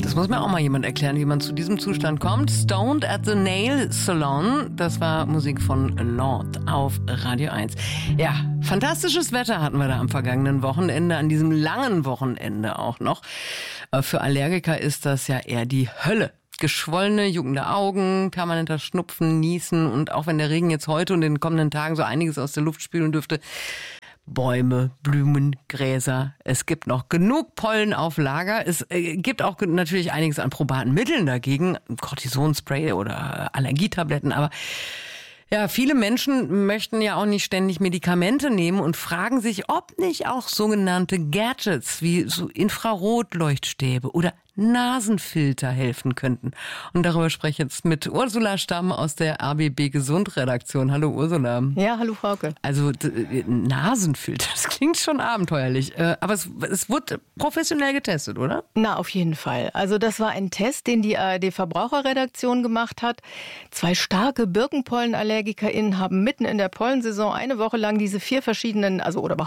Das muss mir auch mal jemand erklären, wie man zu diesem Zustand kommt. Stoned at the Nail Salon, das war Musik von Lord auf Radio 1. Ja, fantastisches Wetter hatten wir da am vergangenen Wochenende, an diesem langen Wochenende auch noch. Für Allergiker ist das ja eher die Hölle. Geschwollene, juckende Augen, permanenter Schnupfen, Niesen und auch wenn der Regen jetzt heute und in den kommenden Tagen so einiges aus der Luft spülen dürfte, Bäume, Blumen, Gräser. Es gibt noch genug Pollen auf Lager. Es gibt auch natürlich einiges an probaten Mitteln dagegen. Cortisonspray oder Allergietabletten. Aber ja, viele Menschen möchten ja auch nicht ständig Medikamente nehmen und fragen sich, ob nicht auch sogenannte Gadgets wie so Infrarotleuchtstäbe oder Nasenfilter helfen könnten. Und darüber spreche ich jetzt mit Ursula Stamm aus der RBB Gesund-Redaktion. Hallo Ursula. Ja, hallo Frauke. Also Nasenfilter, das klingt schon abenteuerlich. Aber es wurde professionell getestet, oder? Na, auf jeden Fall. Also das war ein Test, den die ARD-Verbraucherredaktion gemacht hat. 2 starke BirkenpollenallergikerInnen haben mitten in der Pollensaison eine Woche lang diese 4 verschiedene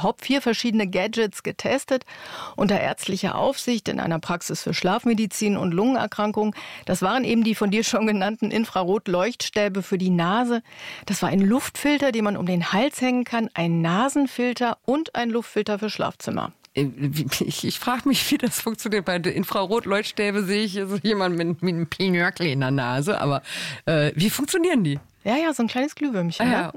Gadgets getestet. Unter ärztlicher Aufsicht in einer Praxis für Schlafmedizin und Lungenerkrankungen. Das waren eben die von dir schon genannten Infrarotleuchtstäbe für die Nase. Das war ein Luftfilter, den man um den Hals hängen kann, ein Nasenfilter und ein Luftfilter für Schlafzimmer. Ich frage mich, wie das funktioniert. Bei den Infrarotleuchtstäbe sehe ich so jemanden mit einem Pinöckle in der Nase. Aber wie funktionieren die? Ja, so ein kleines Glühwürmchen. Ja.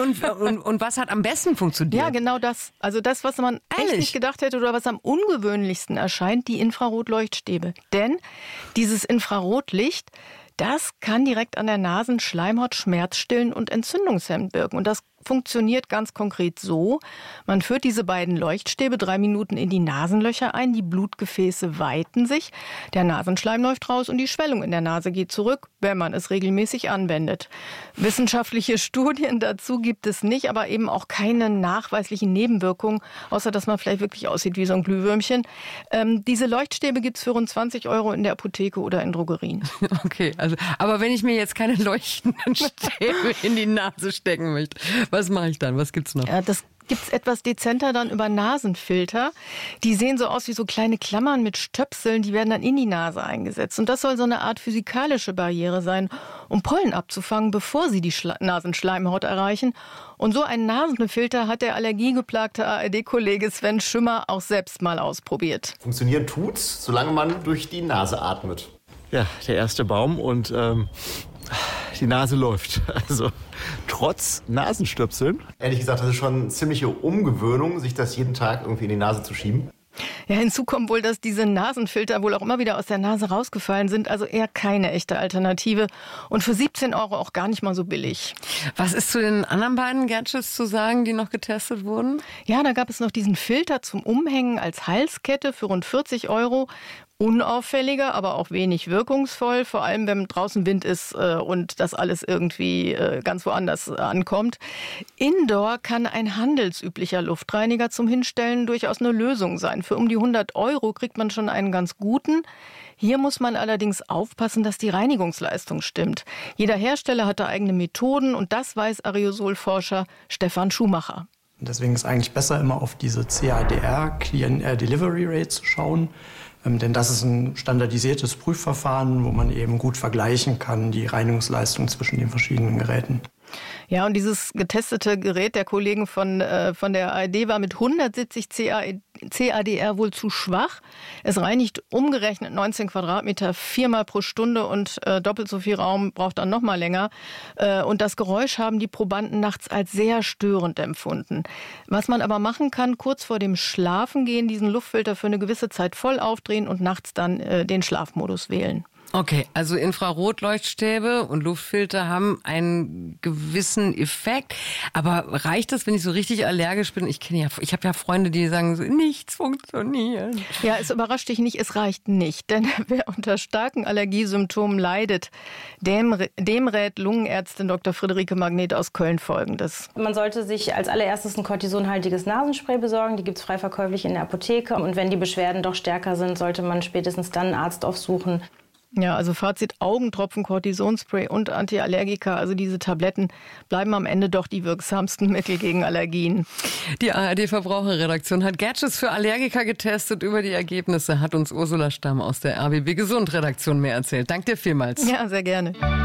Und was hat am besten funktioniert? Ja, genau das. Also das, was man echt nicht gedacht hätte oder was am ungewöhnlichsten erscheint, die Infrarotleuchtstäbe. Denn dieses Infrarotlicht, das kann direkt an der Nasenschleimhaut schmerzstillend und entzündungshemmend wirken. Und das funktioniert ganz konkret so: Man führt diese beiden Leuchtstäbe 3 Minuten in die Nasenlöcher ein, die Blutgefäße weiten sich, der Nasenschleim läuft raus und die Schwellung in der Nase geht zurück, wenn man es regelmäßig anwendet. Wissenschaftliche Studien dazu gibt es nicht, aber eben auch keine nachweislichen Nebenwirkungen, außer dass man vielleicht wirklich aussieht wie so ein Glühwürmchen. Diese Leuchtstäbe gibt es für rund 20 € in der Apotheke oder in Drogerien. Okay, aber wenn ich mir jetzt keine leuchtenden Stäbe in die Nase stecken möchte, was mache ich dann? Was gibt's noch? Ja, das gibt's etwas dezenter dann über Nasenfilter. Die sehen so aus wie so kleine Klammern mit Stöpseln, die werden dann in die Nase eingesetzt. Und das soll so eine Art physikalische Barriere sein, um Pollen abzufangen, bevor sie die Nasenschleimhaut erreichen. Und so einen Nasenfilter hat der allergiegeplagte ARD-Kollege Sven Schümmer auch selbst mal ausprobiert. Funktionieren tut's, solange man durch die Nase atmet. Ja, der erste Baum und die Nase läuft. Also trotz Nasenstöpseln. Ehrlich gesagt, das ist schon eine ziemliche Umgewöhnung, sich das jeden Tag irgendwie in die Nase zu schieben. Ja, hinzu kommt wohl, dass diese Nasenfilter wohl auch immer wieder aus der Nase rausgefallen sind. Also eher keine echte Alternative. Und für 17 € auch gar nicht mal so billig. Was ist zu den anderen beiden Gadgets zu sagen, die noch getestet wurden? Ja, da gab es noch diesen Filter zum Umhängen als Halskette für rund 40 €. Unauffälliger, aber auch wenig wirkungsvoll, vor allem wenn draußen Wind ist und das alles irgendwie ganz woanders ankommt. Indoor kann ein handelsüblicher Luftreiniger zum Hinstellen durchaus eine Lösung sein. Für um die 100 € kriegt man schon einen ganz guten. Hier muss man allerdings aufpassen, dass die Reinigungsleistung stimmt. Jeder Hersteller hat da eigene Methoden und das weiß Aerosolforscher Stefan Schumacher. Deswegen ist eigentlich besser, immer auf diese CADR, Clean Air Delivery Rate, zu schauen. Denn das ist ein standardisiertes Prüfverfahren, wo man eben gut vergleichen kann, die Reinigungsleistung zwischen den verschiedenen Geräten. Ja, und dieses getestete Gerät der Kollegen von der ARD war mit 170 CADR wohl zu schwach. Es reinigt umgerechnet 19 Quadratmeter 4-mal pro Stunde und doppelt so viel Raum braucht dann noch mal länger. Und das Geräusch haben die Probanden nachts als sehr störend empfunden. Was man aber machen kann, kurz vor dem Schlafengehen diesen Luftfilter für eine gewisse Zeit voll aufdrehen und nachts dann den Schlafmodus wählen. Okay, also Infrarotleuchtstäbe und Luftfilter haben einen gewissen Effekt. Aber reicht das, wenn ich so richtig allergisch bin? Ich habe ja Freunde, die sagen so, nichts funktioniert. Ja, es überrascht dich nicht, es reicht nicht. Denn wer unter starken Allergiesymptomen leidet, dem rät Lungenärztin Dr. Friederike Magnet aus Köln Folgendes. Man sollte sich als allererstes ein kortisonhaltiges Nasenspray besorgen. Die gibt es frei verkäuflich in der Apotheke. Und wenn die Beschwerden doch stärker sind, sollte man spätestens dann einen Arzt aufsuchen. Ja, also Fazit, Augentropfen, Cortisonspray und Antiallergika, also diese Tabletten bleiben am Ende doch die wirksamsten Mittel gegen Allergien. Die ARD-Verbraucherredaktion hat Gadgets für Allergiker getestet. Über die Ergebnisse hat uns Ursula Stamm aus der RBB Gesund-Redaktion mehr erzählt. Danke dir vielmals. Ja, sehr gerne.